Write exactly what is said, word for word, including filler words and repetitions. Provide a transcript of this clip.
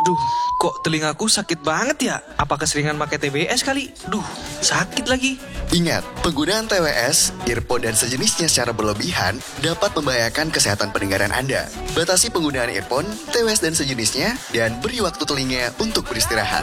Duh, kok telingaku sakit banget ya? Apa keseringan pakai T W S kali? Duh, sakit lagi. Ingat, penggunaan T W S, earphone dan sejenisnya secara berlebihan dapat membahayakan kesehatan pendengaran Anda. Batasi penggunaan earphone, T W S dan sejenisnya, dan beri waktu telinga untuk beristirahat.